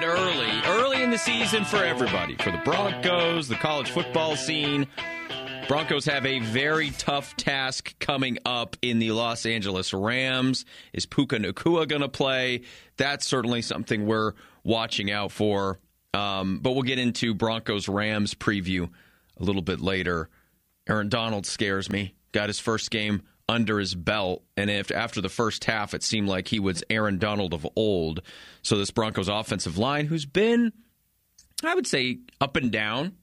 And early in the season for everybody, for the Broncos, the college football scene. Broncos have a very tough task coming up in the Los Angeles Rams. Is Puka Nacua going to play? That's certainly something we're watching out for. But we'll get into Broncos-Rams preview a little bit later. Aaron Donald scares me. Got his first game under his belt, and after the first half, it seemed like he was Aaron Donald of old. So this Broncos offensive line, who's been, I would say, up and down,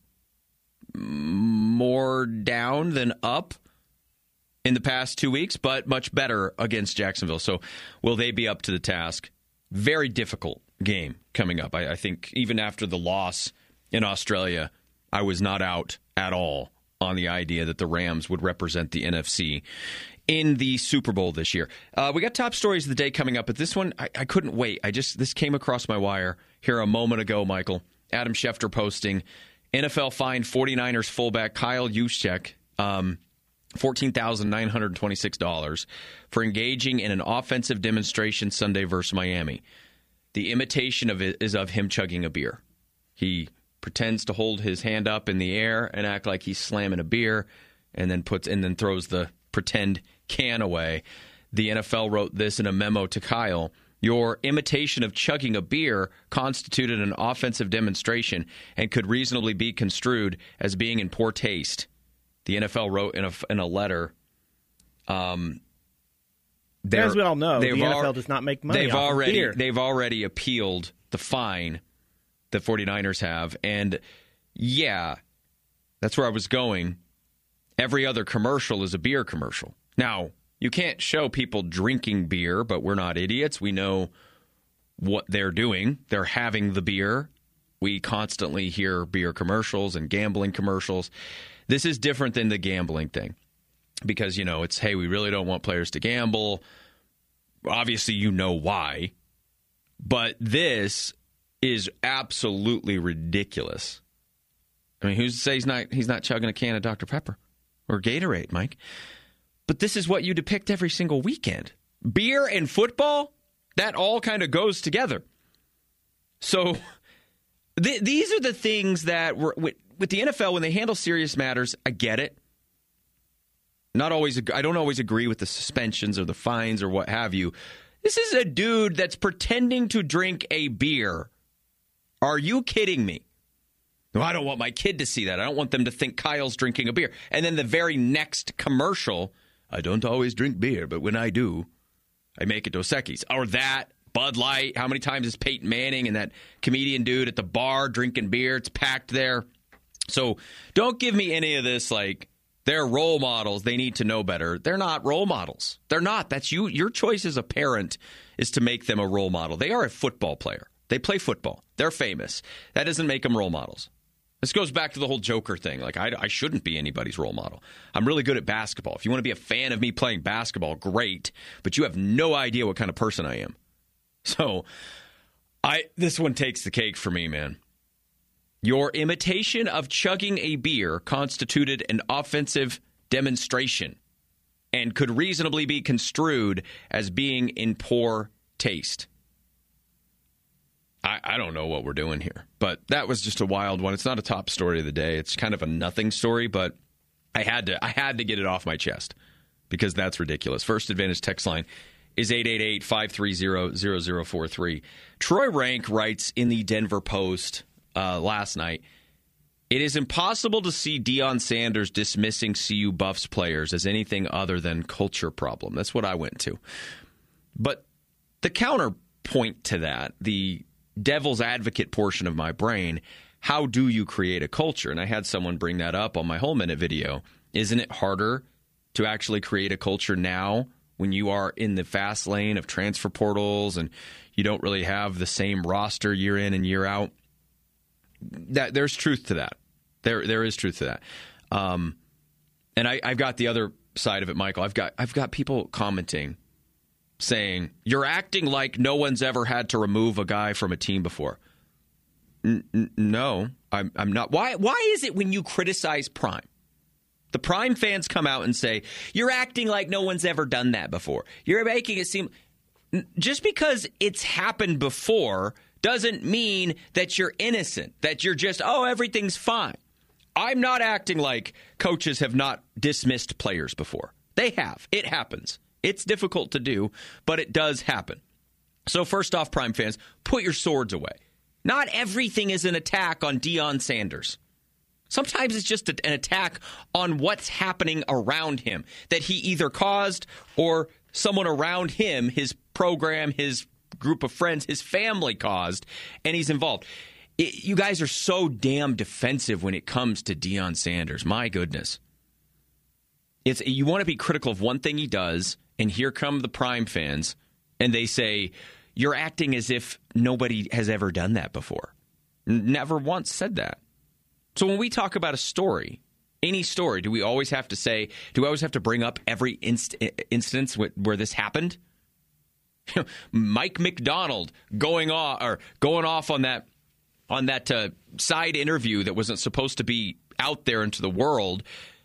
more down than up in the past 2 weeks, but much better against Jacksonville. So will they be up to the task? Very difficult game coming up. I think even after the loss in Australia, I was not out at all on the idea that the Rams would represent the NFC in the Super Bowl this year. We got top stories of the day coming up, but this one, I couldn't wait. This came across my wire here a moment ago, Michael. Adam Schefter posting, NFL fined 49ers fullback Kyle Juszczyk $14,926 for engaging in an offensive demonstration Sunday versus Miami. The imitation of it is of him chugging a beer. He pretends to hold his hand up in the air and act like he's slamming a beer, and then throws the pretend can away. The NFL wrote this in a memo to Kyle. Your imitation of chugging a beer constituted an offensive demonstration and could reasonably be construed as being in poor taste. The NFL wrote in a letter. As we all know, the NFL does not make money off of beer. They've already appealed the fine the 49ers have. And, yeah, that's where I was going. Every other commercial is a beer commercial. Now, you can't show people drinking beer, but we're not idiots. We know what they're doing. They're having the beer. We constantly hear beer commercials and gambling commercials. This is different than the gambling thing because, it's, hey, we really don't want players to gamble. Obviously, you know why. But this is absolutely ridiculous. I mean, who's to say he's not chugging a can of Dr. Pepper or Gatorade, Mike? But this is what you depict every single weekend. Beer and football, that all kind of goes together. So these are the things that with the NFL, when they handle serious matters, I get it. I don't always agree with the suspensions or the fines or what have you. This is a dude that's pretending to drink a beer. Are you kidding me? No, I don't want my kid to see that. I don't want them to think Kyle's drinking a beer. And then the very next commercial, I don't always drink beer, but when I do, I make it Dos Equis. Or that, Bud Light. How many times is Peyton Manning and that comedian dude at the bar drinking beer? It's packed there. So don't give me any of this like they're role models. They need to know better. They're not role models. They're not. That's you. Your choice as a parent is to make them a role model. They are a football player. They play football. They're famous. That doesn't make them role models. This goes back to the whole Joker thing. Like, I shouldn't be anybody's role model. I'm really good at basketball. If you want to be a fan of me playing basketball, great. But you have no idea what kind of person I am. So, this one takes the cake for me, man. Your imitation of chugging a beer constituted an offensive demonstration and could reasonably be construed as being in poor taste. I don't know what we're doing here, but that was just a wild one. It's not a top story of the day. It's kind of a nothing story, but I had to get it off my chest because that's ridiculous. First Advantage text line is 888-530-0043. Troy Rank writes in the Denver Post last night, it is impossible to see Deion Sanders dismissing CU Buffs players as anything other than culture problem. That's what I went to. But the counterpoint to that, the devil's advocate portion of my brain, how do you create a culture? And I had someone bring that up on my whole minute video. Isn't it harder to actually create a culture now when you are in the fast lane of transfer portals and you don't really have the same roster year in and year out? There's truth to that. There is truth to that. And I've got the other side of it, Michael. I've got people commenting saying, you're acting like no one's ever had to remove a guy from a team before. No, I'm not. Why is it when you criticize Prime, the Prime fans come out and say, you're acting like no one's ever done that before? You're making it seem, just because it's happened before doesn't mean that you're innocent, that you're just, everything's fine. I'm not acting like coaches have not dismissed players before. They have. It happens. It's difficult to do, but it does happen. So first off, Prime fans, put your swords away. Not everything is an attack on Deion Sanders. Sometimes it's just an attack on what's happening around him that he either caused or someone around him, his program, his group of friends, his family caused, and he's involved. You guys are so damn defensive when it comes to Deion Sanders. My goodness. You want to be critical of one thing he does, and here come the Prime fans, and they say, you're acting as if nobody has ever done that before. Never once said that. So when we talk about a story, any story, do we always have to bring up every instance where this happened? Mike Macdonald going off on that side interview that wasn't supposed to be out there into the world.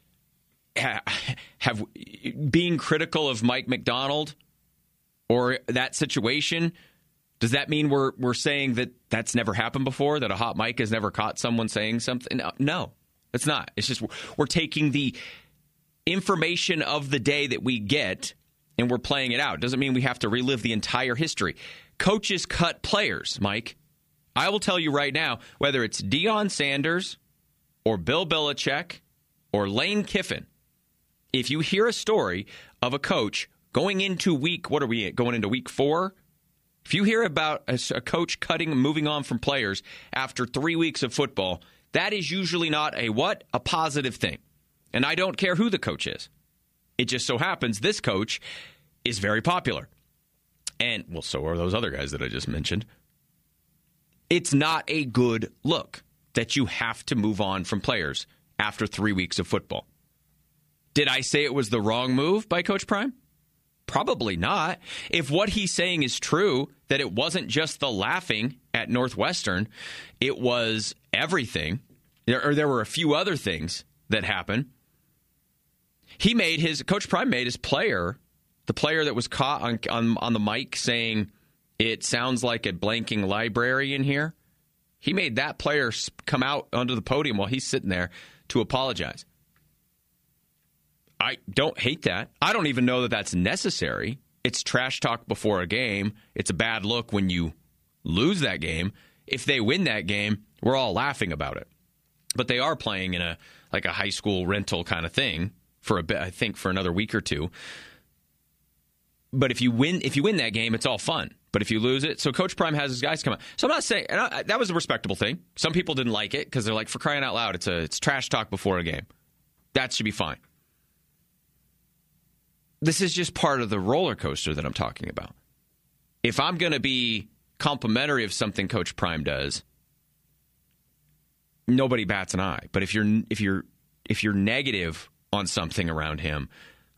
Being critical of Mike Macdonald or that situation, does that mean we're saying that that's never happened before, that a hot mic has never caught someone saying something? No, it's not. It's just we're taking the information of the day that we get and we're playing it out. Doesn't mean we have to relive the entire history. Coaches cut players, Mike. I will tell you right now, whether it's Deion Sanders or Bill Belichick or Lane Kiffin, if you hear a story of a coach going into week 4? If you hear about a coach cutting and moving on from players after 3 weeks of football, that is usually not a positive thing. And I don't care who the coach is. It just so happens this coach is very popular. And, well, so are those other guys that I just mentioned. It's not a good look that you have to move on from players after 3 weeks of football. Did I say it was the wrong move by Coach Prime? Probably not. If what he's saying is true, that it wasn't just the laughing at Northwestern, it was everything, or there were a few other things that happened. Coach Prime made his player, the player that was caught on the mic saying, it sounds like a blanking library in here. He made that player come out onto the podium while he's sitting there to apologize. I don't hate that. I don't even know that that's necessary. It's trash talk before a game. It's a bad look when you lose that game. If they win that game, we're all laughing about it. But they are playing in a high school rental kind of thing for a bit, I think, for another week or two. But if you win that game, it's all fun. But if you lose it, so Coach Prime has his guys come out. So I'm not saying that was a respectable thing. Some people didn't like it because they're like, for crying out loud, it's trash talk before a game. That should be fine. This is just part of the roller coaster that I'm talking about. If I'm going to be complimentary of something Coach Prime does, nobody bats an eye. But if you're negative on something around him,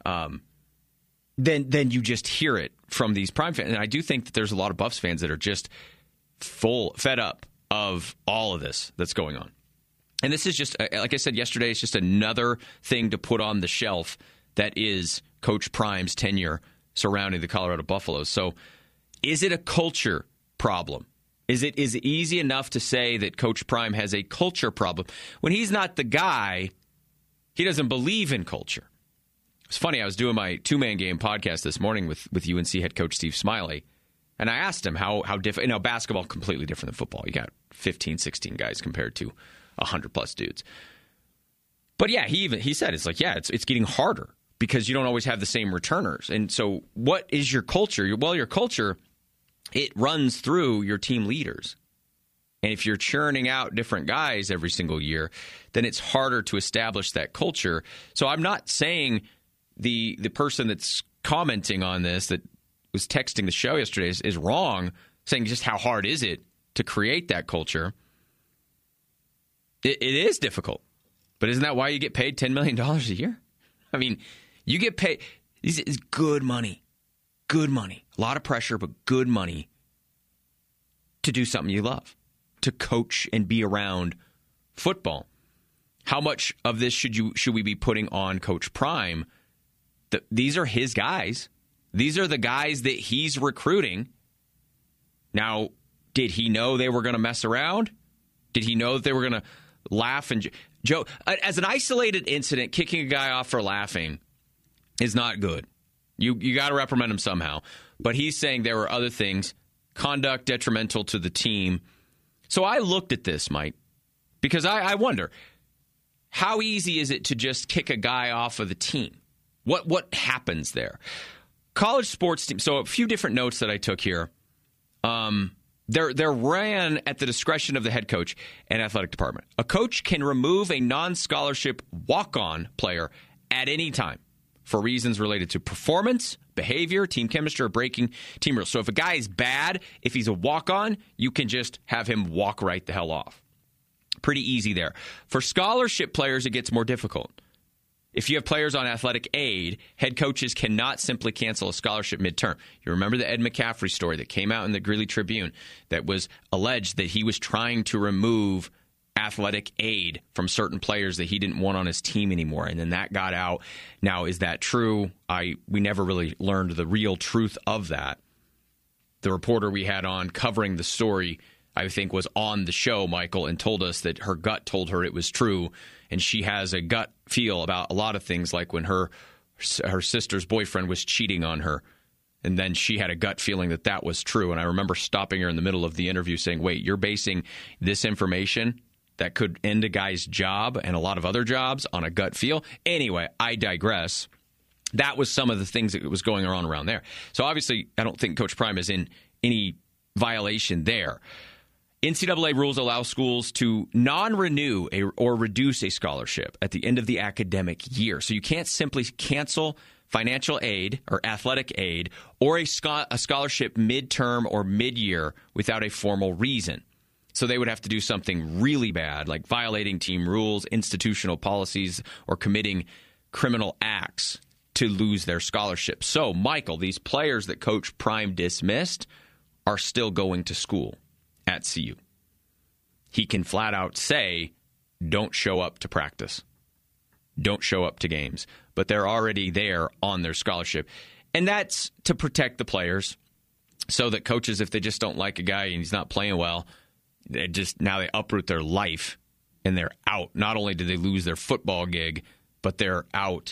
then you just hear it from these Prime fans. And I do think that there's a lot of Buffs fans that are just fed up of all of this that's going on. And this is just, like I said yesterday, it's just another thing to put on the shelf that is Coach Prime's tenure surrounding the Colorado Buffaloes. So is it a culture problem? Is it easy enough to say that Coach Prime has a culture problem when he's not the guy? He doesn't believe in culture. It's funny, I was doing my two-man game podcast this morning with UNC head coach Steve Smiley, and I asked him how different. Basketball completely different than football. You got 15, 16 guys compared to 100-plus dudes. But yeah, he said it's getting harder because you don't always have the same returners. And so what is your culture? Well, your culture, it runs through your team leaders. And if you're churning out different guys every single year, then it's harder to establish that culture. So I'm not saying the person that's commenting on this, that was texting the show yesterday, is wrong, saying just how hard is it to create that culture. It is difficult. But isn't that why you get paid $10 million a year? I mean, you get paid. This is good money. Good money. A lot of pressure, but good money to do something you love, to coach and be around football. How much of this should we be putting on Coach Prime? These are his guys. These are the guys that he's recruiting. Now, Did he know they were going to mess around? Did he know that they were going to laugh and joke? As an isolated incident, kicking a guy off for laughing is not good. You got to reprimand him somehow. But he's saying there were other things, conduct detrimental to the team. So I looked at this, Mike, because I wonder, how easy is it to just kick a guy off of the team? What happens there? College sports team. So a few different notes that I took here. They're ran at the discretion of the head coach and athletic department. A coach can remove a non-scholarship walk-on player at any time for reasons related to performance, behavior, team chemistry, or breaking team rules. So if a guy is bad, if he's a walk-on, you can just have him walk right the hell off. Pretty easy there. For scholarship players, it gets more difficult. If you have players on athletic aid, head coaches cannot simply cancel a scholarship midterm. You remember the Ed McCaffrey story that came out in the Greeley Tribune that was alleged that he was trying to remove athletic aid from certain players that he didn't want on his team anymore, and then that got out. Now, is that true? We never really learned the real truth of that. The reporter we had on covering the story, I think, was on the show, Michael, and told us that her gut told her it was true, and she has a gut feel about a lot of things, like when her sister's boyfriend was cheating on her, and then she had a gut feeling that that was true. And I remember stopping her in the middle of the interview saying, wait, you're basing this information that could end a guy's job and a lot of other jobs on a gut feel? Anyway, I digress. That was some of the things that was going on around there. So obviously, I don't think Coach Prime is in any violation there. NCAA rules allow schools to non-renew or reduce a scholarship at the end of the academic year. So you can't simply cancel financial aid or athletic aid or a scholarship midterm or mid-year without a formal reason. So they would have to do something really bad, like violating team rules, institutional policies, or committing criminal acts to lose their scholarship. So, Michael, these players that Coach Prime dismissed are still going to school at CU. He can flat out say, don't show up to practice. Don't show up to games. But they're already there on their scholarship. And that's to protect the players so that coaches, if they just don't like a guy and he's not playing well, they uproot their life and they're out. Not only do they lose their football gig, but they're out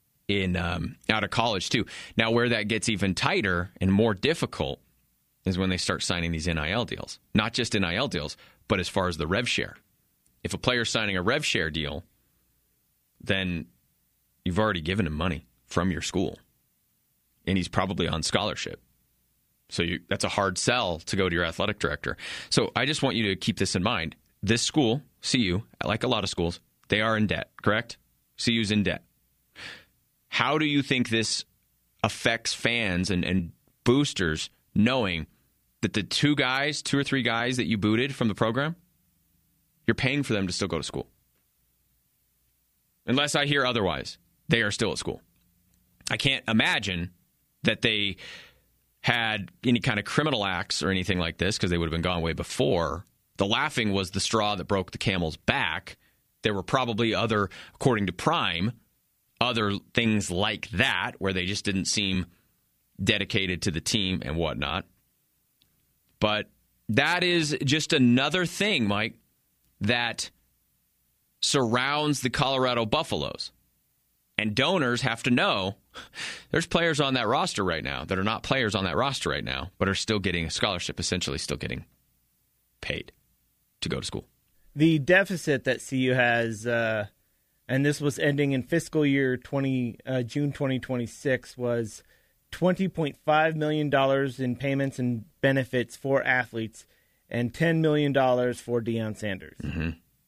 of college too. Now, where that gets even tighter and more difficult is when they start signing these NIL deals. Not just NIL deals, but as far as the rev share. If a player's signing a rev share deal, then you've already given him money from your school, and he's probably on scholarship. So that's a hard sell to go to your athletic director. So I just want you to keep this in mind. This school, CU, like a lot of schools, they are in debt, correct? CU's in debt. How do you think this affects fans and boosters knowing that the two or three guys that you booted from the program, you're paying for them to still go to school? Unless I hear otherwise, they are still at school. I can't imagine that they had any kind of criminal acts or anything like this, because they would have been gone way before. The laughing was the straw that broke the camel's back. There were probably other, according to Prime, other things like that where they just didn't seem dedicated to the team and whatnot. But that is just another thing, Mike, that surrounds the Colorado Buffaloes. And donors have to know there's players on that roster right now that are not players on that roster right now, but are still getting a scholarship, essentially still getting paid to go to school. The deficit that CU has, and this was ending in fiscal year June 2026, was $20.5 million in payments and benefits for athletes and $10 million for Deion Sanders. Mm-hmm.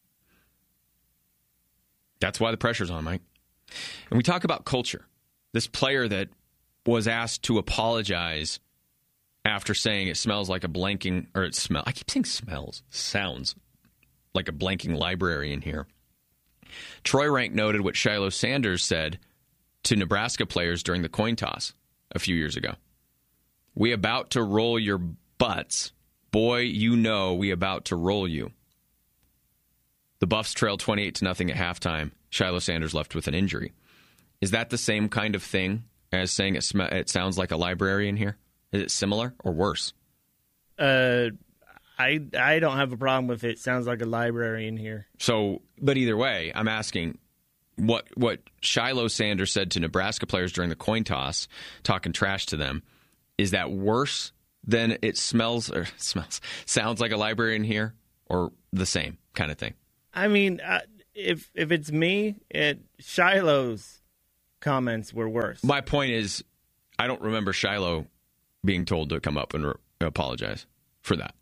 That's why the pressure's on, Mike. And we talk about culture. This player that was asked to apologize after saying it smells like a blanking, or I keep saying smells, sounds like a blanking library in here. Troy Rank noted what Shiloh Sanders said to Nebraska players during the coin toss a few years ago. We about to roll your butts. Boy, you know we about to roll you. The Buffs trailed 28-0 at halftime. Shiloh Sanders left with an injury. Is that the same kind of thing as saying it sounds like a library in here? Is it similar or worse? I I don't have a problem with it. Sounds like a library in here. So, but either way, I'm asking what Shiloh Sanders said to Nebraska players during the coin toss, talking trash to them. Is that worse than it sounds like a library in here, or the same kind of thing? I mean, if it's me, Shiloh's comments were worse. My point is, I don't remember Shiloh being told to come up and apologize for that.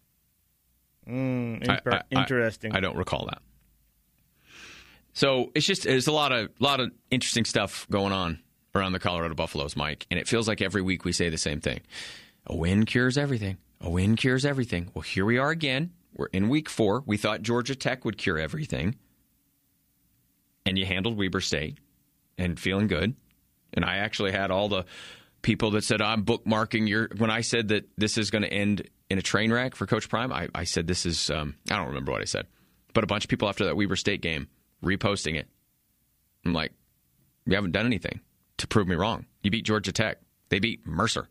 Interesting. I don't recall that. So there's a lot of interesting stuff going on around the Colorado Buffaloes, Mike, and it feels like every week we say the same thing. A win cures everything. A win cures everything. Well, here we are again. We're in week 4. We thought Georgia Tech would cure everything. And you handled Weber State and feeling good. And I actually had all the people that said, I'm bookmarking when I said that this is going to end in a train wreck for Coach Prime, I said this is, I don't remember what I said, but a bunch of people after that Weber State game reposting it. I'm like, you haven't done anything to prove me wrong. You beat Georgia Tech. They beat Mercer.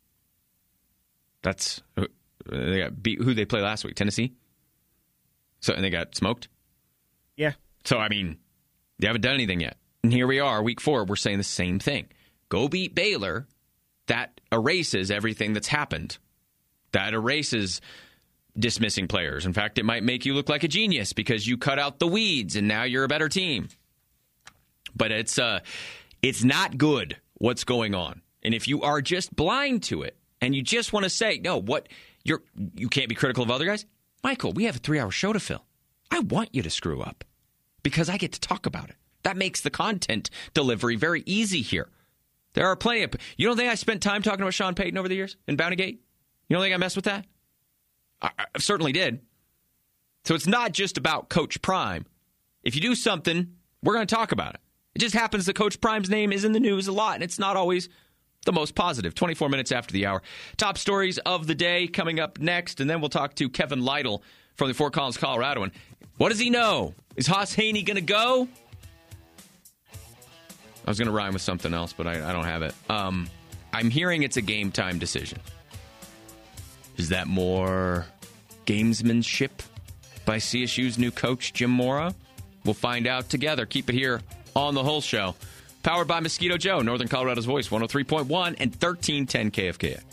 They got beat who they played last week, Tennessee. And they got smoked. Yeah. So, I mean, you haven't done anything yet. And here we are, week 4, we're saying the same thing. Go beat Baylor. That erases everything that's happened. That erases dismissing players. In fact, it might make you look like a genius because you cut out the weeds and now you're a better team. But it's not good what's going on. And if you are just blind to it and you just want to say, no, you can't be critical of other guys. Michael, we have a 3-hour show to fill. I want you to screw up because I get to talk about it. That makes the content delivery very easy here. There are plenty of... You don't think I spent time talking about Sean Payton over the years in Bountygate? You don't think I messed with that? I certainly did. So it's not just about Coach Prime. If you do something, we're going to talk about it. It just happens that Coach Prime's name is in the news a lot, and it's not always the most positive. 24 minutes after the hour. Top stories of the day coming up next, and then we'll talk to Kevin Lytle from the Fort Collins, Colorado. And what does he know? Is Haas Haney going to go? I was going to rhyme with something else, but I don't have it. I'm hearing it's a game time decision. Is that more gamesmanship by CSU's new coach, Jim Mora? We'll find out together. Keep it here on The Whole Show. Powered by Mosquito Joe, Northern Colorado's Voice, 103.1 and 1310 KFKA.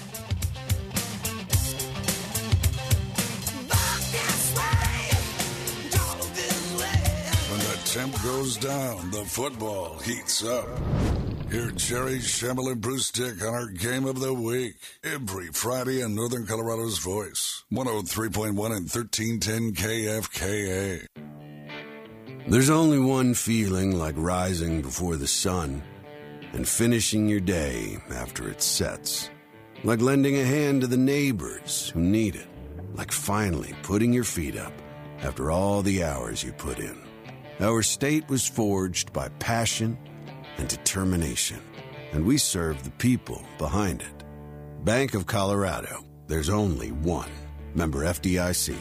When the temp goes down, the football heats up. Hear Jerry, Schemmel, and Bruce Dick on our Game of the Week every Friday on Northern Colorado's Voice, 103.1 and 1310 KFKA. There's only one feeling like rising before the sun and finishing your day after it sets. Like lending a hand to the neighbors who need it. Like finally putting your feet up after all the hours you put in. Our state was forged by passion and determination, and we serve the people behind it. Bank of Colorado, there's only one. Member FDIC.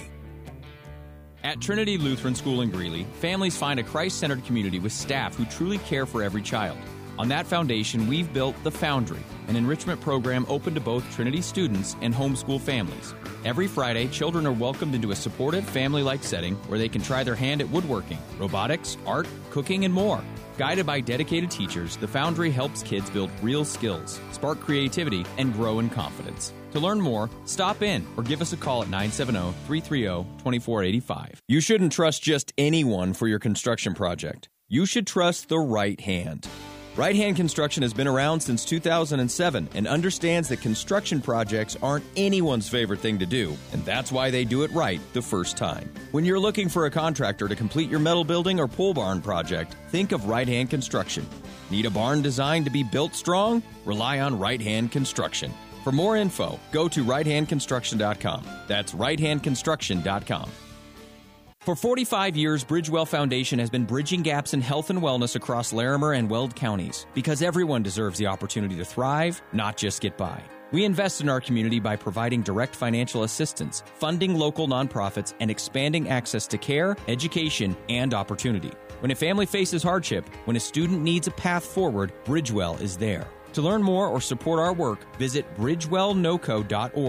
At Trinity Lutheran School in Greeley, families find a Christ-centered community with staff who truly care for every child. On that foundation, we've built The Foundry, an enrichment program open to both Trinity students and homeschool families. Every Friday, children are welcomed into a supportive, family-like setting where they can try their hand at woodworking, robotics, art, cooking, and more. Guided by dedicated teachers, The Foundry helps kids build real skills, spark creativity, and grow in confidence. To learn more, stop in or give us a call at 970-330-2485. You shouldn't trust just anyone for your construction project. You should trust the right hand. Right Hand Construction has been around since 2007 and understands that construction projects aren't anyone's favorite thing to do, and that's why they do it right the first time. When you're looking for a contractor to complete your metal building or pole barn project, think of Right Hand Construction. Need a barn designed to be built strong? Rely on Right Hand Construction. For more info, go to righthandconstruction.com. That's righthandconstruction.com. For 45 years, Bridgewell Foundation has been bridging gaps in health and wellness across Larimer and Weld counties because everyone deserves the opportunity to thrive, not just get by. We invest in our community by providing direct financial assistance, funding local nonprofits, and expanding access to care, education, and opportunity. When a family faces hardship, when a student needs a path forward, Bridgewell is there. To learn more or support our work, visit bridgewellnoco.org.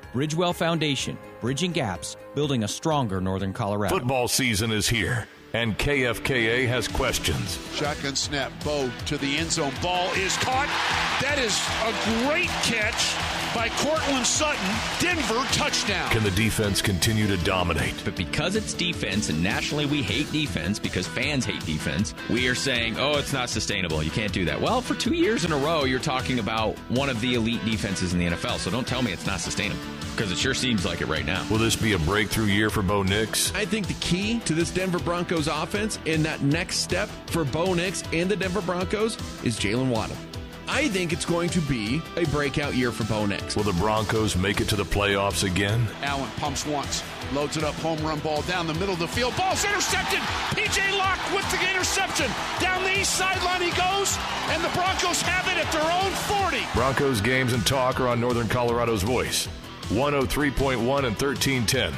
Bridgewell Foundation, bridging gaps, building a stronger Northern Colorado. Football season is here, and KFKA has questions. Shotgun snap, Bo to the end zone. Ball is caught. That is a great catch by Cortland Sutton. Denver touchdown. Can the defense continue to dominate? But because it's defense, and nationally we hate defense because fans hate defense, we are saying, oh, it's not sustainable. You can't do that. Well, for 2 years in a row, you're talking about one of the elite defenses in the NFL. So don't tell me it's not sustainable, because it sure seems like it right now. Will this be a breakthrough year for Bo Nix? I think the key to this Denver Broncos offense and that next step for Bo Nix and the Denver Broncos is Jalen Waddle. I think it's going to be a breakout year for Bo Nix. Will the Broncos make it to the playoffs again? Allen pumps once, loads it up, home run ball down the middle of the field. Ball's intercepted. P.J. Locke with the interception. Down the east sideline he goes, and the Broncos have it at their own 40. Broncos games and talk are on Northern Colorado's Voice. 103.1 and 1310.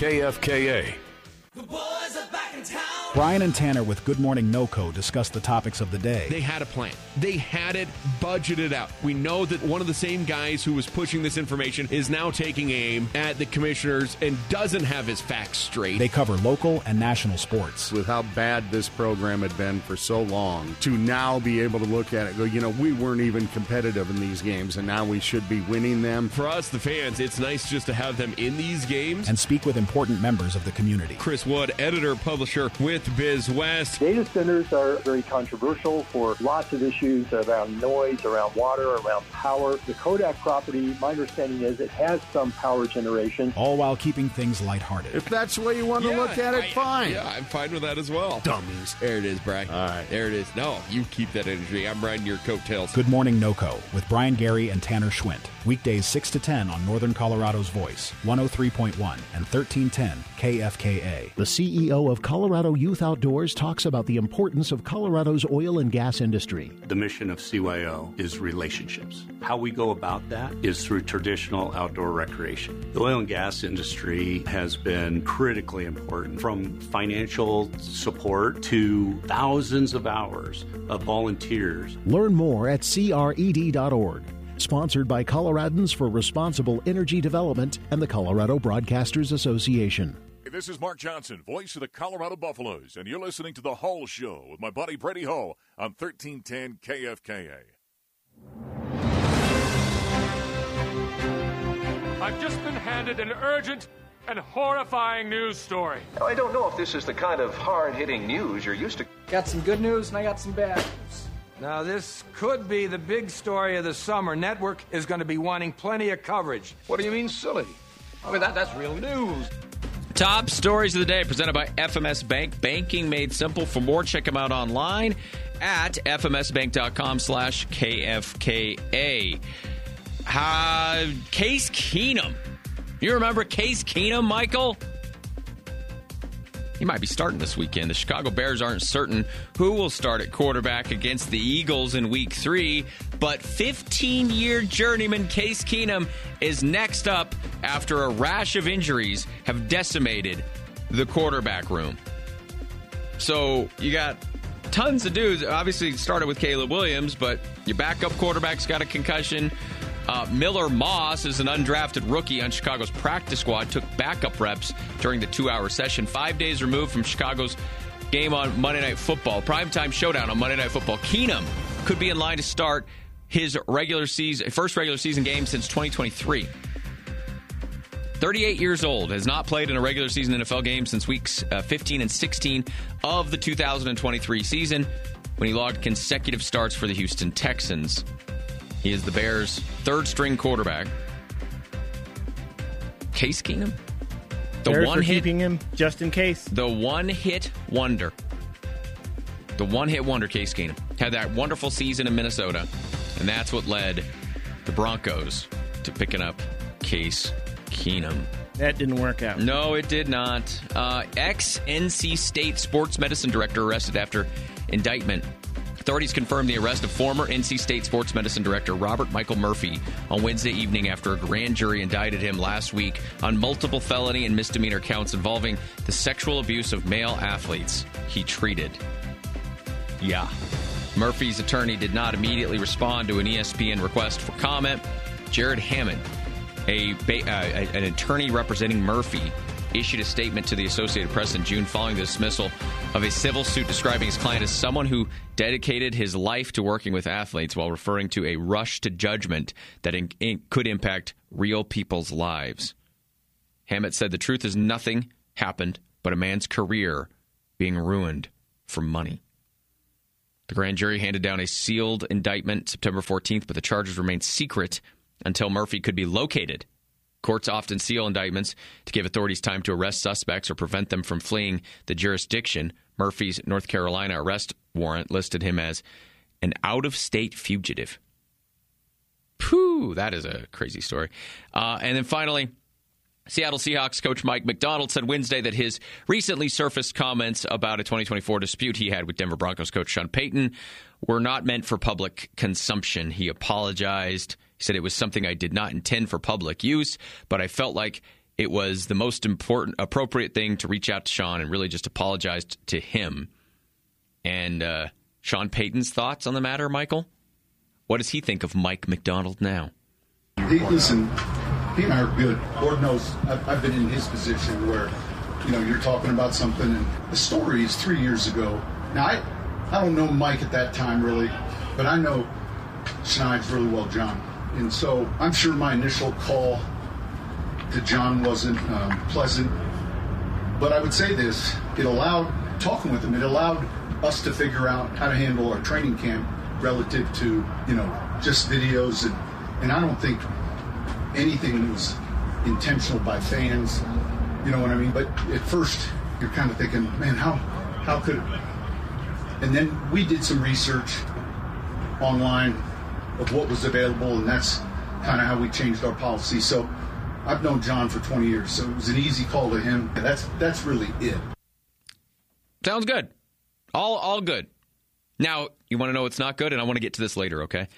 KFKA. The boys are back in town. Brian and Tanner with Good Morning NoCo discuss the topics of the day. They had a plan. They had it budgeted out. We know that one of the same guys who was pushing this information is now taking aim at the commissioners and doesn't have his facts straight. They cover local and national sports. With how bad this program had been for so long, to now be able to look at it and go, we weren't even competitive in these games, and now we should be winning them. For us, the fans, it's nice just to have them in these games. And speak with important members of the community. Chris Wood, editor, publisher with Biz West. Data centers are very controversial for lots of issues around noise, around water, around power. The Kodak property, my understanding is it has some power generation. All while keeping things lighthearted. If that's the way you want to look at it, fine. Yeah, I'm fine with that as well. Dummies. There it is, Brian. All right. There it is. No, you keep that energy. I'm riding your coattails. Good Morning NoCo with Brian Gary and Tanner Schwint. Weekdays 6 to 10 on Northern Colorado's Voice, 103.1 and 1310 KFKA. The CEO of Colorado Youth Outdoors talks about the importance of Colorado's oil and gas industry. The mission of CYO is relationships. How we go about that is through traditional outdoor recreation. The oil and gas industry has been critically important, from financial support to thousands of hours of volunteers. Learn more at cred.org. Sponsored by Coloradans for Responsible Energy Development and the Colorado Broadcasters Association. Hey, this is Mark Johnson, voice of the Colorado Buffaloes, and you're listening to The Hull Show with my buddy Brady Hull on 1310 KFKA. I've just been handed an urgent and horrifying news story. Now, I don't know if this is the kind of hard-hitting news you're used to. Got some good news and I got some bad news. Now, this could be the big story of the summer. Network is going to be wanting plenty of coverage. What do you mean, silly? I mean, that's real news. Top stories of the day presented by FMS Bank. Banking made simple. For more, check them out online at fmsbank.com/KFKA. Case Keenum. You remember Case Keenum, Michael? He might be starting this weekend. The Chicago Bears aren't certain who will start at quarterback against the Eagles in Week 3, but 15-year journeyman Case Keenum is next up after a rash of injuries have decimated the quarterback room. So you got tons of dudes. Obviously, it started with Caleb Williams, but your backup quarterback's got a concussion. Miller Moss is an undrafted rookie on Chicago's practice squad, took backup reps during the 2-hour session. 5 days removed from Chicago's game on Monday Night Football, primetime showdown on Monday Night Football. Keenum could be in line to start his first regular season game since 2023. 38 years old, has not played in a regular season NFL game since weeks 15 and 16 of the 2023 season, when he logged consecutive starts for the Houston Texans. He is the Bears' third-string quarterback. Case Keenum? Bears are keeping him just in case. The one-hit wonder. The one-hit wonder, Case Keenum. Had that wonderful season in Minnesota, and that's what led the Broncos to picking up Case Keenum. That didn't work out. No, it did not. Ex-NC State sports medicine director arrested after indictment. Authorities confirmed the arrest of former NC State sports medicine director Robert Michael Murphy on Wednesday evening after a grand jury indicted him last week on multiple felony and misdemeanor counts involving the sexual abuse of male athletes he treated. Yeah. Murphy's attorney did not immediately respond to an ESPN request for comment. Jared Hammond An attorney representing Murphy issued a statement to the Associated Press in June following the dismissal of a civil suit describing his client as someone who dedicated his life to working with athletes while referring to a rush to judgment that could impact real people's lives. Hammett said the truth is nothing happened but a man's career being ruined for money. The grand jury handed down a sealed indictment September 14th, but the charges remained secret until Murphy could be located. Courts often seal indictments to give authorities time to arrest suspects or prevent them from fleeing the jurisdiction. Murphy's North Carolina arrest warrant listed him as an out-of-state fugitive. Phew, that is a crazy story. And then finally, Seattle Seahawks coach Mike Macdonald said Wednesday that his recently surfaced comments about a 2024 dispute he had with Denver Broncos coach Sean Payton were not meant for public consumption. He apologized. He said it was something I did not intend for public use, but I felt like it was the most appropriate thing to reach out to Sean and really just apologized to him. And Sean Payton's thoughts on the matter, Michael? What does he think of Mike Macdonald now? Hey, listen, he and I are good. Lord knows I've been in his position where, you're talking about something, and the story is 3 years ago. Now, I don't know Mike at that time, really, but I know Schneid's really well, John. And so I'm sure my initial call to John wasn't pleasant. But I would say this, talking with him, it allowed us to figure out how to handle our training camp relative to, just videos. And I don't think anything was intentional by fans, you know what I mean? But at first, you're kind of thinking, man, how could it? And then we did some research online of what was available, and that's kind of how we changed our policy. So I've known John for 20 years, so it was an easy call to him. That's really it. Sounds good. All good. Now, you want to know what's not good? And I want to get to this later, okay?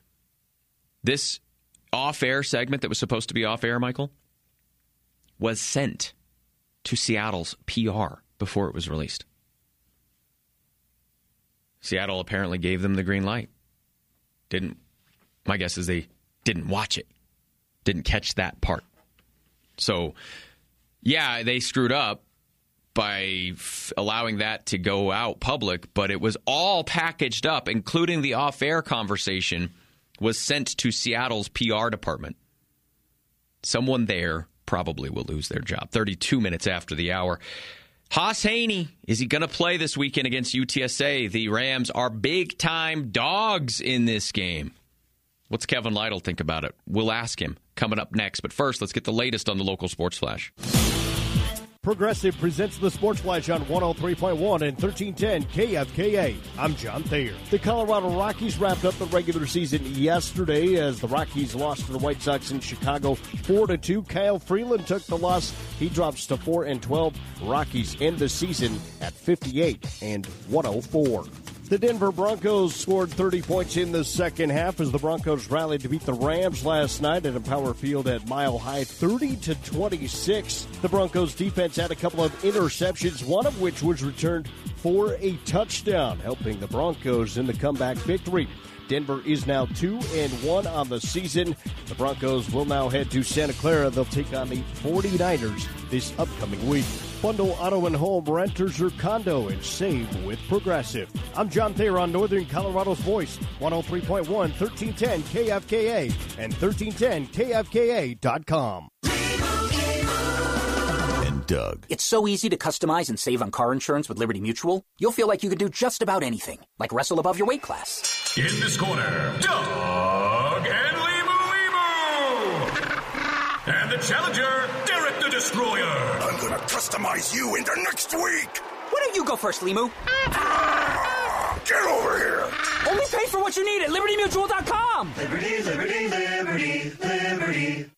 This off-air segment that was supposed to be off-air, Michael, was sent to Seattle's PR before it was released. Seattle apparently gave them the green light. My guess is they didn't watch it. Didn't catch that part. So, yeah, they screwed up by allowing that to go out public, but it was all packaged up, including the off-air conversation, was sent to Seattle's PR department. Someone there probably will lose their job. 32 minutes after the hour. Haas Haney, is he going to play this weekend against UTSA? The Rams are big-time dogs in this game. What's Kevin Lytle think about it? We'll ask him coming up next. But first, let's get the latest on the local Sports Flash. Progressive presents the Sports Flash on 103.1 and 1310 KFKA. I'm John Thayer. The Colorado Rockies wrapped up the regular season yesterday as the Rockies lost to the White Sox in Chicago 4-2. Kyle Freeland took the loss. He drops to 4-12. Rockies end the season at 58-104. The Denver Broncos scored 30 points in the second half as the Broncos rallied to beat the Rams last night at Empower Field at Mile High 30-26. The Broncos defense had a couple of interceptions, one of which was returned for a touchdown, helping the Broncos in the comeback victory. Denver is now 2-1 on the season. The Broncos will now head to Santa Clara. They'll take on the 49ers this upcoming week. Bundle auto and home renters or condo and save with Progressive. I'm John Thayer on Northern Colorado's Voice, 103.1, 1310 KFKA, and 1310KFKA.com. Doug. It's so easy to customize and save on car insurance with Liberty Mutual. You'll feel like you can do just about anything, like wrestle above your weight class. In this corner, Doug and Limu. And the challenger, Derek the Destroyer. I'm gonna customize you into next week. Why don't you go first, Limu? Get over here. Only pay for what you need at LibertyMutual.com. Liberty, liberty, liberty, liberty.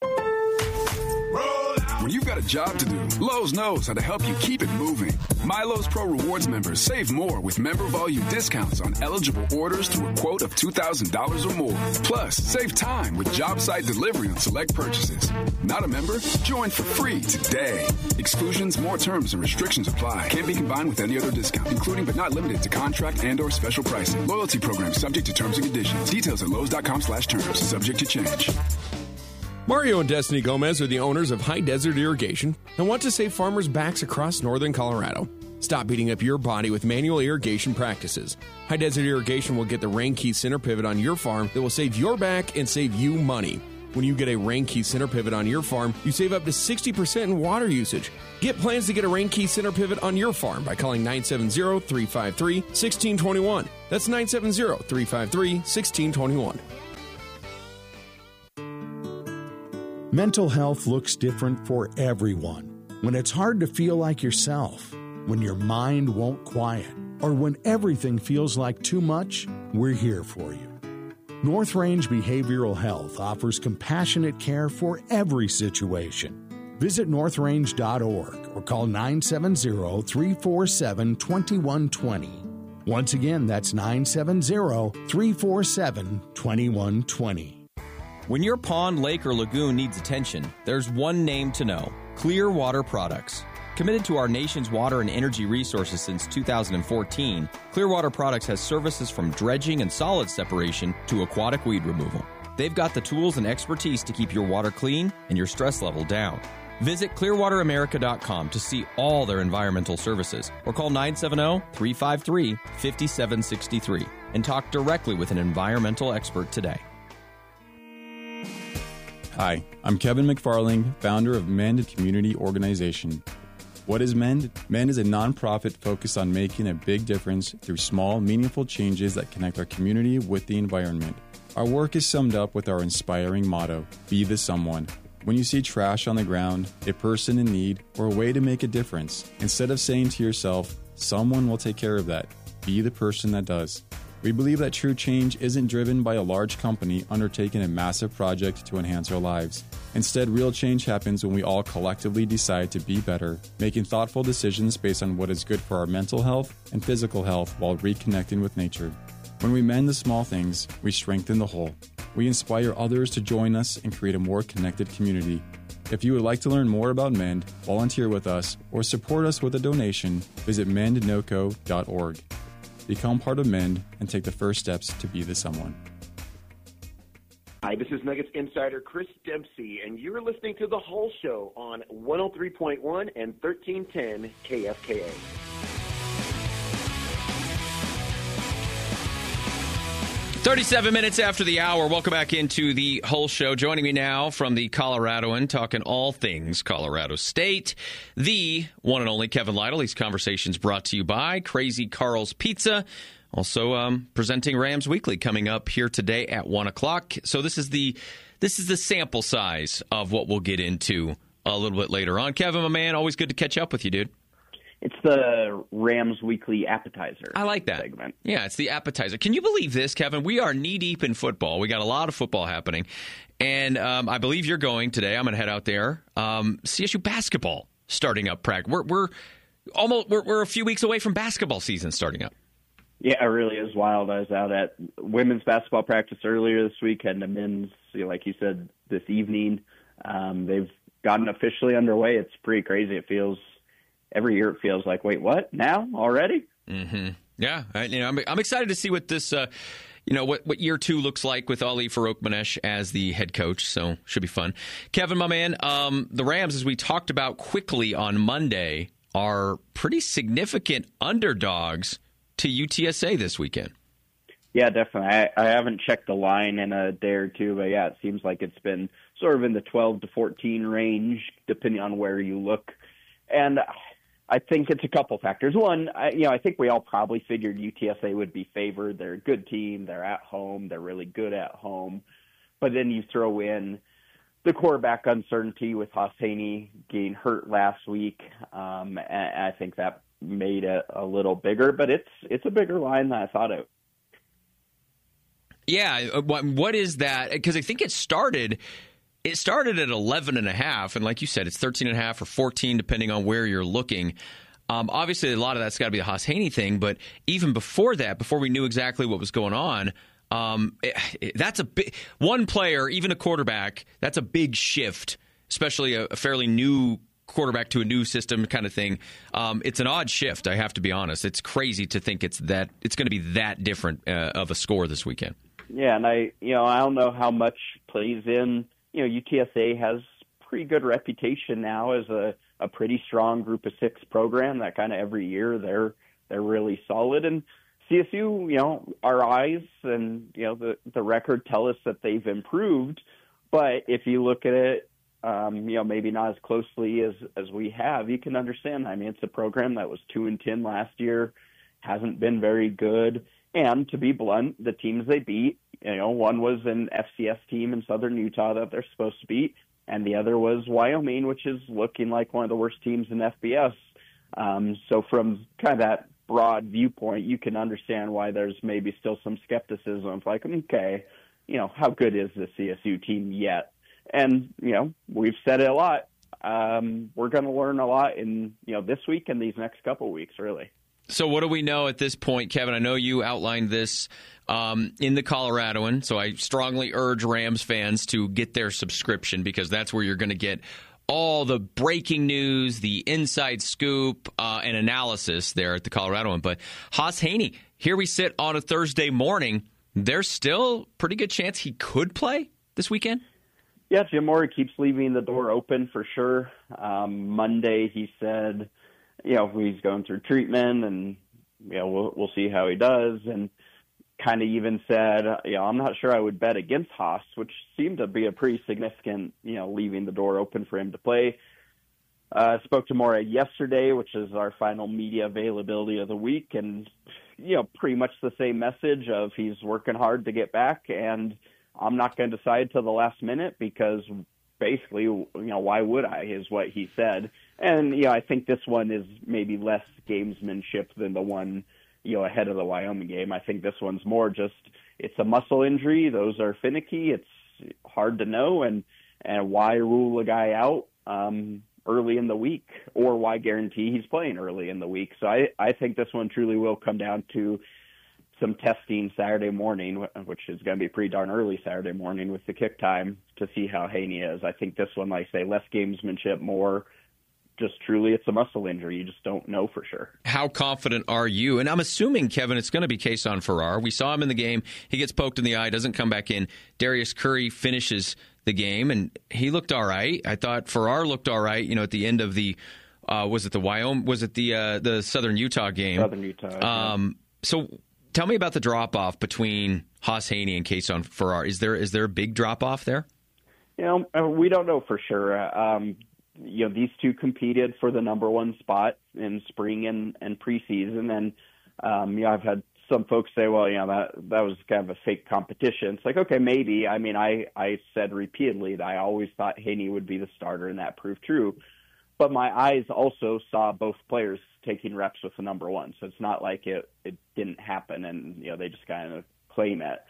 When you've got a job to do, Lowe's knows how to help you keep it moving. My Lowe's Pro Rewards members save more with member volume discounts on eligible orders to a quote of $2,000 or more. Plus, save time with job site delivery on select purchases. Not a member? Join for free today. Exclusions, more terms, and restrictions apply. Can't be combined with any other discount, including but not limited to contract and or special pricing. Loyalty program subject to terms and conditions. Details at Lowe's.com/terms. Subject to change. Mario and Destiny Gomez are the owners of High Desert Irrigation and want to save farmers' backs across northern Colorado. Stop beating up your body with manual irrigation practices. High Desert Irrigation will get the Rain Key center pivot on your farm that will save your back and save you money. When you get a Rain Key center pivot on your farm, you save up to 60% in water usage. Get plans to get a Rain Key center pivot on your farm by calling 970-353-1621. That's 970-353-1621. Mental health looks different for everyone. When it's hard to feel like yourself, when your mind won't quiet, or when everything feels like too much, we're here for you. North Range Behavioral Health offers compassionate care for every situation. Visit northrange.org or call 970-347-2120. Once again, that's 970-347-2120. When your pond, lake, or lagoon needs attention, there's one name to know: Clearwater Products. Committed to our nation's water and energy resources since 2014, Clearwater Products has services from dredging and solid separation to aquatic weed removal. They've got the tools and expertise to keep your water clean and your stress level down. Visit clearwateramerica.com to see all their environmental services or call 970-353-5763 and talk directly with an environmental expert today. Hi, I'm Kevin McFarling, founder of Mend Community Organization. What is Mend? Mend is a nonprofit focused on making a big difference through small, meaningful changes that connect our community with the environment. Our work is summed up with our inspiring motto, Be the Someone. When you see trash on the ground, a person in need, or a way to make a difference, instead of saying to yourself, someone will take care of that, be the person that does. We believe that true change isn't driven by a large company undertaking a massive project to enhance our lives. Instead, real change happens when we all collectively decide to be better, making thoughtful decisions based on what is good for our mental health and physical health while reconnecting with nature. When we mend the small things, we strengthen the whole. We inspire others to join us and create a more connected community. If you would like to learn more about Mend, volunteer with us, or support us with a donation, visit mendnoco.org. Become part of Mend and take the first steps to be the someone. Hi, this is Nuggets insider Chris Dempsey, and you're listening to The Hull Show on 103.1 and 1310 KFKA. "37 minutes after the hour. Welcome back into the Hull Show. Joining me now from the Coloradoan, talking all things Colorado State, the one and only Kevin Lytle. These conversations brought to you by Crazy Carl's Pizza. Also presenting Rams Weekly coming up here today at 1 o'clock. So this is the sample size of what we'll get into a little bit later on. Kevin, my man, always good to catch up with you, dude. It's the Rams Weekly appetizer. I like that segment. Yeah, it's the appetizer. Can you believe this, Kevin? We are knee-deep in football. We got a lot of football happening. And I believe you're going today. I'm going to head out there. CSU basketball starting up, Prag. We're a few weeks away from basketball season starting up. Yeah, it really is wild. I was out at women's basketball practice earlier this week and the men's, like you said, this evening. They've gotten officially underway. It's pretty crazy. It feels... Every year it feels like, wait, what? Now? Already? Mm-hmm. Yeah. I'm excited to see what this, what year two looks like with Ali Farouk-Manesh as the head coach. So should be fun. Kevin, my man, the Rams, as we talked about quickly on Monday, are pretty significant underdogs to UTSA this weekend. Yeah, definitely. I haven't checked the line in a day or two, but yeah, it seems like it's been sort of in the 12 to 14 range, depending on where you look. And I think it's a couple factors. One, I think we all probably figured UTSA would be favored. They're a good team. They're at home. They're really good at home. But then you throw in the quarterback uncertainty with Hosseini getting hurt last week. And I think that made it a little bigger. But it's a bigger line than I thought it. Yeah. What is that? Because I think it started at 11.5, and like you said, it's 13.5 or 14, depending on where you're looking. Obviously, a lot of that's got to be the Hosseini thing, but even before that, before we knew exactly what was going on, that's a big one player, even a quarterback. That's a big shift, especially a fairly new quarterback to a new system kind of thing. It's an odd shift, I have to be honest. It's crazy to think it's going to be that different of a score this weekend. Yeah, and I don't know how much plays in. UTSA has pretty good reputation now as a pretty strong Group of Six program that kind of every year they're really solid. And CSU, our eyes and, the record tell us that they've improved. But if you look at it, maybe not as closely as we have, you can understand. I mean, it's a program that was 2-10 last year, hasn't been very good. And to be blunt, the teams they beat, one was an FCS team in Southern Utah that they're supposed to beat, and the other was Wyoming, which is looking like one of the worst teams in FBS. So from kind of that broad viewpoint, you can understand why there's maybe still some skepticism. It's like, okay, how good is the CSU team yet? And, we've said it a lot. We're going to learn a lot in, this week and these next couple of weeks, really. So what do we know at this point, Kevin? I know you outlined this in the Coloradoan, so I strongly urge Rams fans to get their subscription because that's where you're going to get all the breaking news, the inside scoop, and analysis there at the Coloradoan. But Hauss Hejny, here we sit on a Thursday morning. There's still a pretty good chance he could play this weekend? Yeah, Jim Mora keeps leaving the door open for sure. Monday he said, he's going through treatment and, we'll see how he does. And kind of even said, I'm not sure I would bet against Hauss, which seemed to be a pretty significant, leaving the door open for him to play. Spoke to Mora yesterday, which is our final media availability of the week. And, pretty much the same message of he's working hard to get back. And I'm not going to decide till the last minute because basically, why would I, is what he said. And, I think this one is maybe less gamesmanship than the one, ahead of the Wyoming game. I think this one's more just, it's a muscle injury. Those are finicky. It's hard to know. And why rule a guy out early in the week, or why guarantee he's playing early in the week? So I think this one truly will come down to some testing Saturday morning, which is going to be pretty darn early Saturday morning with the kick time to see how Hejny is. I think this one, like I say, less gamesmanship, more just truly it's a muscle injury. You just don't know for sure. How confident are you? And I'm assuming, Kevin, it's going to be Kason Farrar. We saw him in the game. He gets poked in the eye, doesn't come back in. Darius Curry finishes the game, and he looked all right. I thought Farrar looked all right, at the end of the was it the Wyoming? Was it the Southern Utah game? Southern Utah. So tell me about the drop-off between Hauss Hejny and Kason Farrar. Is there a big drop-off there? We don't know for sure. These two competed for the number one spot in spring and preseason. And, I've had some folks say, well, that was kind of a fake competition. It's like, okay, maybe. I mean, I said repeatedly that I always thought Hejny would be the starter, and that proved true. But my eyes also saw both players taking reps with the number one. So it's not like it didn't happen and, they just kind of claim it.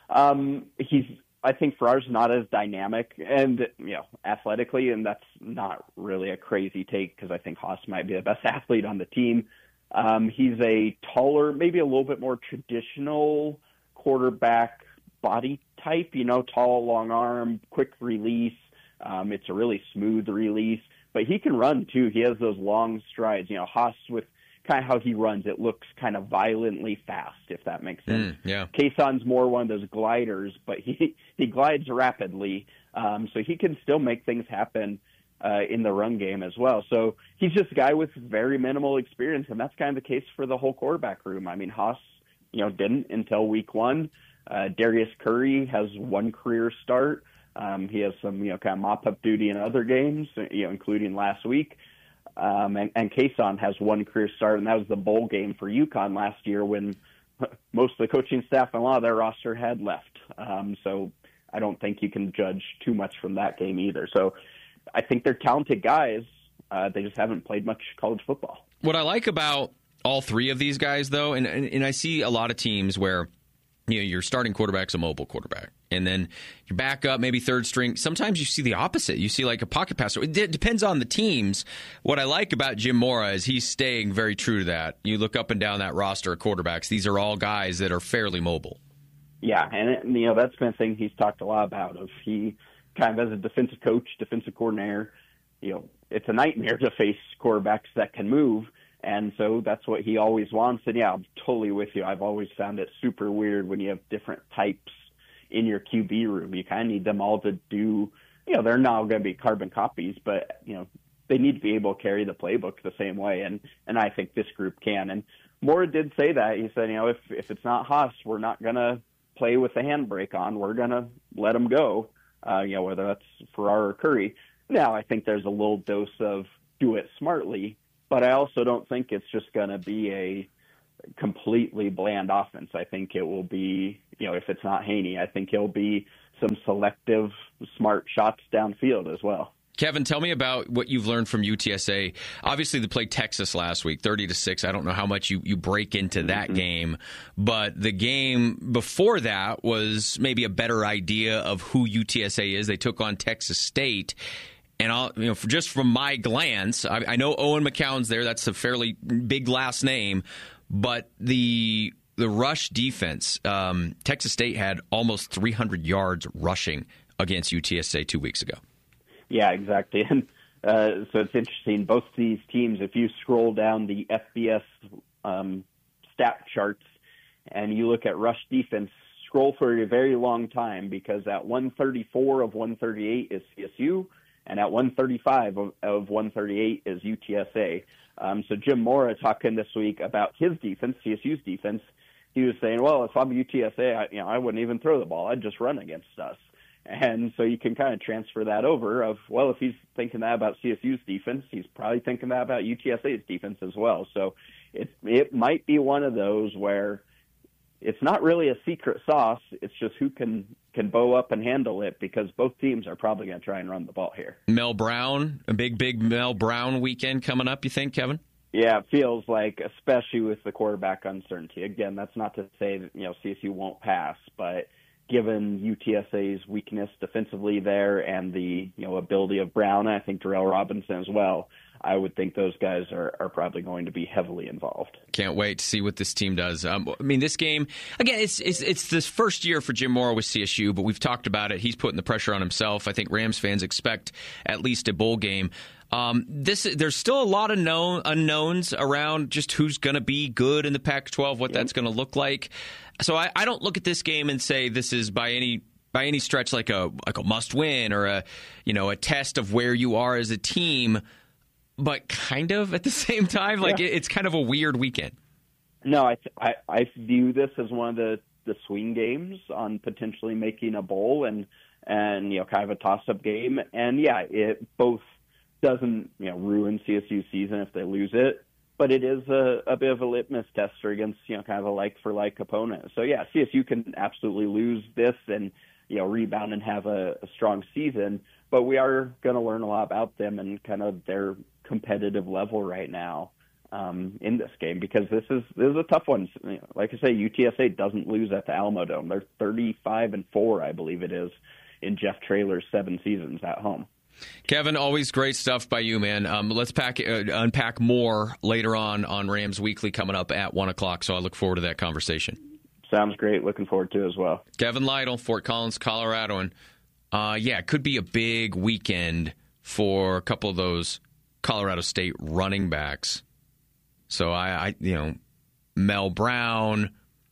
I think Farrar's not as dynamic and, athletically, and that's not really a crazy take because I think Hauss might be the best athlete on the team. He's a taller, maybe a little bit more traditional quarterback body type, tall, long arm, quick release. It's a really smooth release, but he can run too. He has those long strides. Hauss, with kind of how he runs, it looks kind of violently fast, if that makes sense. Yeah. Kason's more one of those gliders, but he glides rapidly, so he can still make things happen in the run game as well. So he's just a guy with very minimal experience, and that's kind of the case for the whole quarterback room. I mean, Hauss, didn't until week one. Darius Curry has one career start. He has some, kind of mop-up duty in other games, including last week. And Kason has one career start, and that was the bowl game for UConn last year when most of the coaching staff and a lot of their roster had left. So I don't think you can judge too much from that game either. So I think they're talented guys. They just haven't played much college football. What I like about all three of these guys, though, and I see a lot of teams where your starting quarterback's a mobile quarterback, and then your backup, maybe third string. Sometimes you see the opposite. You see like a pocket passer. It depends on the teams. What I like about Jim Mora is he's staying very true to that. You look up and down that roster of quarterbacks. These are all guys that are fairly mobile. Yeah, and that's been a thing he's talked a lot about. Of he kind of as a defensive coach, defensive coordinator, it's a nightmare to face quarterbacks that can move. And so that's what he always wants. And yeah, I'm totally with you. I've always found it super weird when you have different types in your QB room. You kind of need them all to do, they're now going to be carbon copies, but, they need to be able to carry the playbook the same way. And I think this group can. And Mora did say that. He said, if it's not Haas, we're not going to play with the handbrake on. We're going to let them go, whether that's Ferrari or Curry. Now, I think there's a little dose of do it smartly, but I also don't think it's just going to be a completely bland offense. I think it will be, if it's not Haney, I think it'll be some selective, smart shots downfield as well. Kevin, tell me about what you've learned from UTSA. Obviously, they played Texas last week, 30-6. I don't know how much you break into that game, but the game before that was maybe a better idea of who UTSA is. They took on Texas State. And just from my glance, I know Owen McCown's there. That's a fairly big last name. But the rush defense, Texas State had almost 300 yards rushing against UTSA 2 weeks ago. Yeah, exactly. And so it's interesting. Both these teams, if you scroll down the FBS stat charts and you look at rush defense, scroll for a very long time, because at 134 of 138 is CSU, and at 135 of 138 is UTSA. So Jim Mora talking this week about his defense, CSU's defense. He was saying, well, if I'm UTSA, I wouldn't even throw the ball. I'd just run against us. And so you can kind of transfer that over of, well, if he's thinking that about CSU's defense, he's probably thinking that about UTSA's defense as well. So it might be one of those where it's not really a secret sauce. It's just who can bow up and handle it, because both teams are probably going to try and run the ball here. Mel Brown, a big Mel Brown weekend coming up, you think, Kevin? Yeah, it feels like, especially with the quarterback uncertainty. Again, that's not to say that, CSU won't pass, but given UTSA's weakness defensively there and the ability of Brown, I think Darrell Robinson as well, I would think those guys are probably going to be heavily involved. Can't wait to see what this team does. This game, again, it's this first year for Jim Mora with CSU, but we've talked about it. He's putting the pressure on himself. I think Rams fans expect at least a bowl game. There's still a lot of unknowns around just who's going to be good in the Pac-12, what that's going to look like. So I don't look at this game and say this is by any stretch like a must win or a test of where you are as a team, but kind of at the same time, it's kind of a weird weekend. No, I view this as one of the swing games on potentially making a bowl and kind of a toss-up game. And yeah, it both doesn't ruin CSU's season if they lose it, but it is a bit of a litmus tester against kind of a like-for-like opponent. So yeah, CSU can absolutely lose this and rebound and have a strong season, but we are going to learn a lot about them and kind of their competitive level right now in this game, because this is a tough one. Like I say, UTSA doesn't lose at the Alamo Dome. They're 35-4, I believe it is, in Jeff Traylor's 7 seasons at home. Kevin, always great stuff by you, man. Let's unpack more later on Rams Weekly coming up at 1 o'clock, so I look forward to that conversation. Sounds great. Looking forward to it as well. Kevin Lytle, Fort Collins, Colorado. And it could be a big weekend for a couple of those Colorado State running backs. So Mel Brown,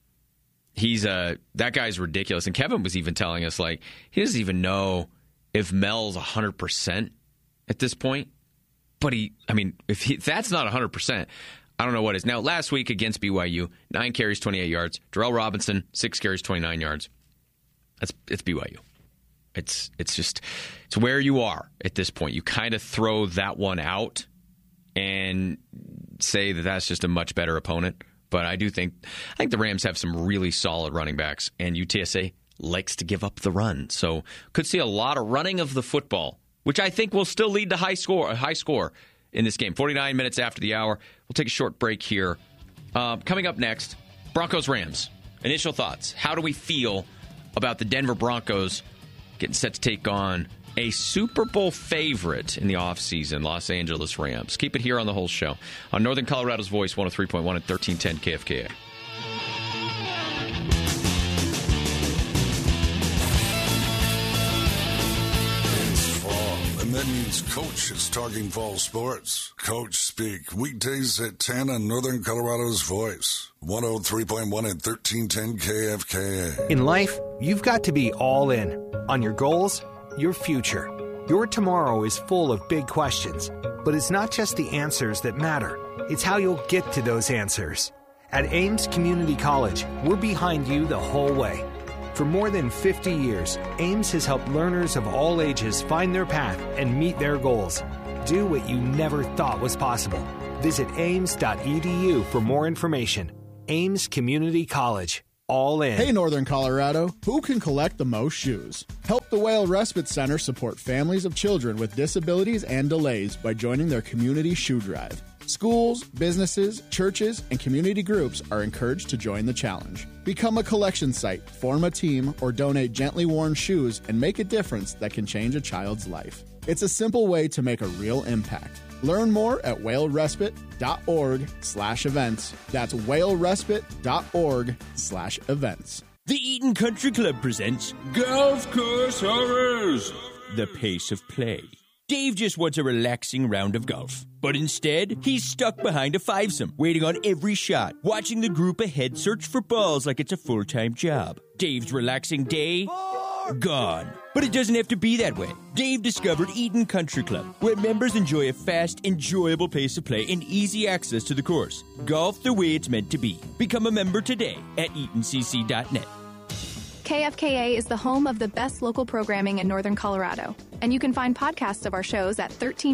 that guy's ridiculous. And Kevin was even telling us, he doesn't even know if Mel's 100% at this point. But if that's not 100%, I don't know what is. Now, last week against BYU, 9 carries, 28 yards. Darrell Robinson, 6 carries, 29 yards. It's BYU. It's where you are at this point. You kind of throw that one out and say that that's just a much better opponent. But I think the Rams have some really solid running backs, and UTSA likes to give up the run. So could see a lot of running of the football, which I think will still lead to a high score in this game. 49 minutes after the hour. We'll take a short break here. Coming up next, Broncos-Rams. Initial thoughts. How do we feel about the Denver Broncos getting set to take on a Super Bowl favorite in the offseason, Los Angeles Rams? Keep it here on The Whole Show on Northern Colorado's Voice, 103.1 and 1310 KFKA. And that means Coach is talking fall sports. Coach Speak, weekdays at 10 on Northern Colorado's Voice. 103.1 and 1310 KFKA. In life, you've got to be all in on your goals, your future. Your tomorrow is full of big questions, but it's not just the answers that matter. It's how you'll get to those answers. At Ames Community College, we're behind you the whole way. For more than 50 years, Ames has helped learners of all ages find their path and meet their goals. Do what you never thought was possible. Visit ames.edu for more information. Ames Community College. All in. Hey, Northern Colorado, who can collect the most shoes? Help the Whale Respite Center support families of children with disabilities and delays by joining their community shoe drive. Schools, businesses, churches, and community groups are encouraged to join the challenge. Become a collection site, form a team, or donate gently worn shoes and make a difference that can change a child's life. It's a simple way to make a real impact. Learn more at whalerespite.org/events. That's whalerespite.org/events. The Eaton Country Club presents Golf Course Horrors, the pace of play. Dave just wants a relaxing round of golf. But instead, he's stuck behind a fivesome, waiting on every shot, watching the group ahead search for balls like it's a full-time job. Dave's relaxing day, gone. But it doesn't have to be that way. Dave discovered Eaton Country Club, where members enjoy a fast, enjoyable pace of play and easy access to the course. Golf the way it's meant to be. Become a member today at EatonCC.net. KFKA is the home of the best local programming in Northern Colorado, and you can find podcasts of our shows at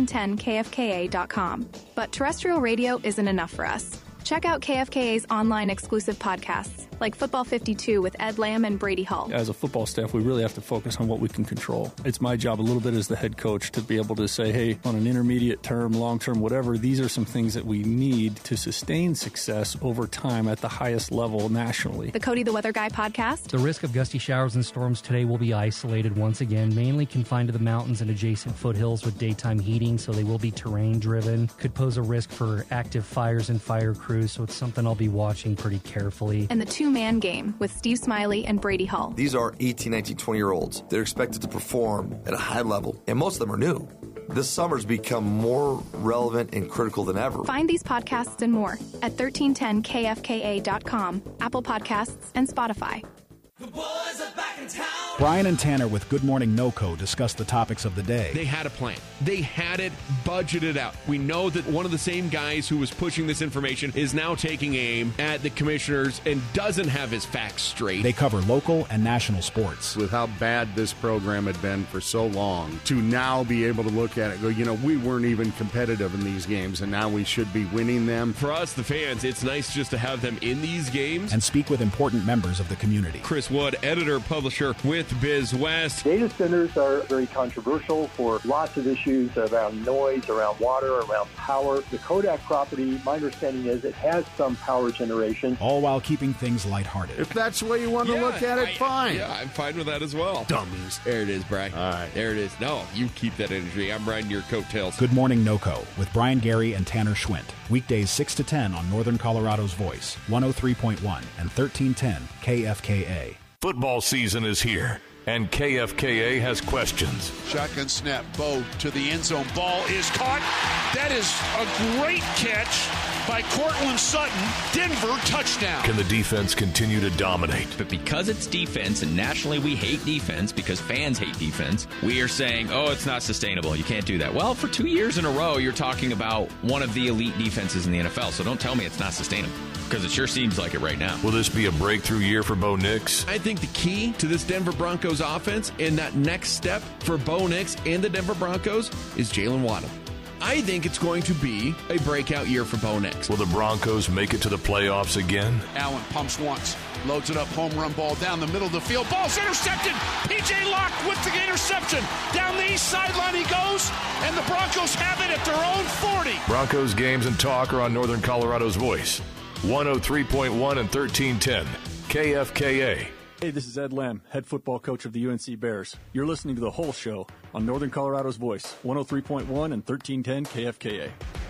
1310kfka.com. But terrestrial radio isn't enough for us. Check out KFKA's online exclusive podcasts, like Football 52 with Ed Lamb and Brady Hall. As a football staff, we really have to focus on what we can control. It's my job a little bit as the head coach to be able to say, hey, on an intermediate term, long term, whatever, these are some things that we need to sustain success over time at the highest level nationally. The Cody the Weather Guy podcast. The risk of gusty showers and storms today will be isolated once again, mainly confined to the mountains and adjacent foothills with daytime heating, so they will be terrain driven. Could pose a risk for active fires and fire crews, so it's something I'll be watching pretty carefully. And the two-man game with Steve Smiley and Brady Hall. These are 18, 19, 20-year-olds. They're expected to perform at a high level, and most of them are new. This summer's become more relevant and critical than ever. Find these podcasts and more at 1310kfka.com, Apple Podcasts, and Spotify. The boys are back in town. Brian and Tanner with Good Morning NoCo discuss the topics of the day. They had a plan. They had it budgeted out. We know that one of the same guys who was pushing this information is now taking aim at the commissioners and doesn't have his facts straight. They cover local and national sports. With how bad this program had been for so long, to now be able to look at it and go, you know, we weren't even competitive in these games, and now we should be winning them. For us, the fans, it's nice just to have them in these games. And speak with important members of the community. Chris Wood, editor, publisher with Biz West. Data centers are very controversial for lots of issues around noise, around water, around power. The Kodak property, my understanding is it has some power generation. All while keeping things lighthearted. If that's the way you want to look at it, fine. Yeah, I'm fine with that as well. Dummies. There it is, Brian. All right. There it is. No, you keep that energy. I'm riding your coattails. Good Morning NoCo with Brian Gary and Tanner Schwint. Weekdays 6 to 10 on Northern Colorado's Voice, 103.1 and 1310 KFKA. Football season is here, and KFKA has questions. Shotgun snap, Bo to the end zone. Ball is caught. That is a great catch by Cortland Sutton. Denver touchdown. Can the defense continue to dominate? But because it's defense, and nationally we hate defense because fans hate defense, we are saying, oh, it's not sustainable. You can't do that. Well, for 2 years in a row, you're talking about one of the elite defenses in the NFL, so don't tell me it's not sustainable, because it sure seems like it right now. Will this be a breakthrough year for Bo Nix? I think the key to this Denver Broncos offense and that next step for Bo Nix and the Denver Broncos is Jalen Waddle. I think it's going to be a breakout year for Bo Nix. Will the Broncos make it to the playoffs again? Allen pumps once, loads it up, home run ball down the middle of the field. Ball's intercepted. P.J. Locke with the interception. Down the east sideline he goes, and the Broncos have it at their own 40. Broncos games and talk are on Northern Colorado's Voice, 103.1 and 1310 KFKA. Hey, this is Ed Lamb, head football coach of the UNC Bears. You're listening to The Whole Show on Northern Colorado's Voice, 103.1 and 1310 KFKA.